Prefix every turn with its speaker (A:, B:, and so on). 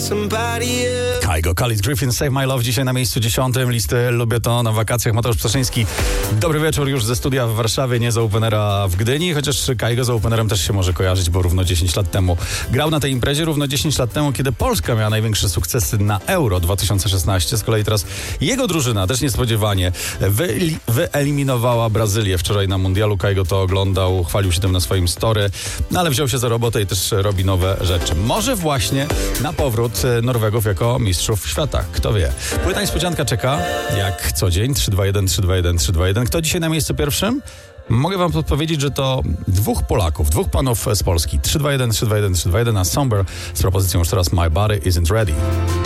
A: Kygo, Khalid Griffin, Save My Love dzisiaj na miejscu 10 listy Lubię to na wakacjach. Mateusz Ptaszyński, dobry wieczór już ze studia w Warszawie, nie z Openera w Gdyni, chociaż Kygo z Openerem też się może kojarzyć, bo równo 10 lat temu grał na tej imprezie, równo 10 lat temu, kiedy Polska miała największe sukcesy na Euro 2016. Z kolei teraz jego drużyna też niespodziewanie wyeliminowała Brazylię wczoraj na mundialu. Kygo to oglądał, chwalił się tym na swoim story, no ale wziął się za robotę i też robi nowe rzeczy. Może właśnie na powrót Norwegów jako mistrzów świata. Kto wie. Płyta niespodzianka czeka, jak co dzień. 321, 321, 321. Kto dzisiaj na miejscu pierwszym? Mogę wam podpowiedzieć, że to dwóch Polaków, dwóch panów z Polski. 321, 321, 321, a Somber z propozycją już teraz My Body Isn't Ready.